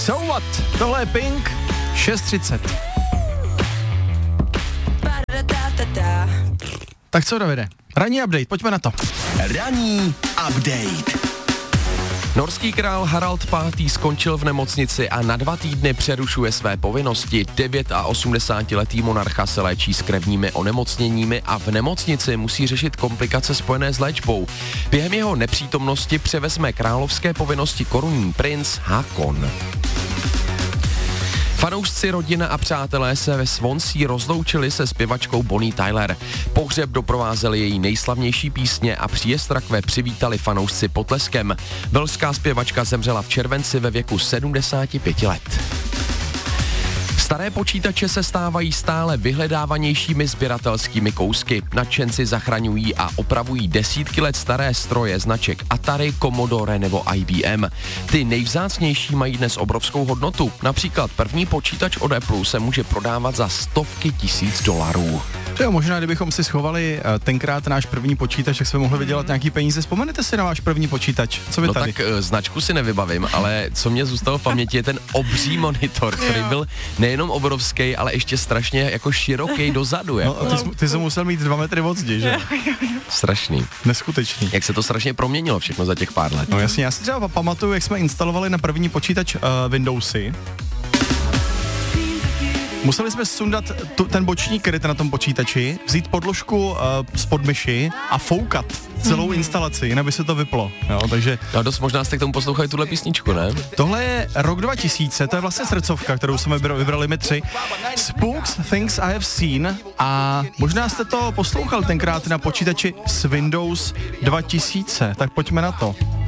So what? Tohle je Pink, 6:30. Tak co, Davide? Ranní update, pojďme na to. Ranní update. Norský král Harald V. skončil v nemocnici a na 2 týdny přerušuje své povinnosti. 89letý monarcha se léčí s krevními onemocněními a v nemocnici musí řešit komplikace spojené s léčbou. Během jeho nepřítomnosti převezme královské povinnosti korunní princ Haakon. Fanoušci, rodina a přátelé se ve Swansea rozloučili se zpěvačkou Bonnie Tyler. Pohřeb doprovázely její nejslavnější písně a příjezd rakve přivítali fanoušci potleskem. Welská zpěvačka zemřela v červenci ve věku 75 let. Staré počítače se stávají stále vyhledávanějšími sběratelskými kousky. Nadšenci zachraňují a opravují desítky let staré stroje značek Atari, Commodore nebo IBM. Ty nejvzácnější mají dnes obrovskou hodnotu. Například první počítač od Apple se může prodávat za stovky tisíc dolarů. Jo, možná kdybychom si schovali tenkrát náš první počítač, tak jsme mohli vydělat nějaký peníze. Vzpomenete si na váš první počítač? Co vy tady? Tak značku si nevybavím, ale co mě zůstalo v paměti je ten obří monitor, který byl nejenom obrovský, ale ještě strašně jako široký dozadu. Jako. No, ty jsi musel mít 2 metry od zdi, že? Strašný. Neskutečný. Jak se to strašně proměnilo všechno za těch pár let. No jasně, já si třeba pamatuju, jak jsme instalovali na první počítač Windowsy. Museli jsme sundat ten boční kryt na tom počítači, vzít podložku spod myši a foukat celou instalaci, jinak by se to vyplo. Jo, takže... No dost možná jste k tomu poslouchali tuhle písničku, ne? Tohle je rok 2000, to je vlastně srdcovka, kterou jsme vybrali my 3. Spooks Things I Have Seen a možná jste to poslouchali tenkrát na počítači s Windows 2000, tak pojďme na to.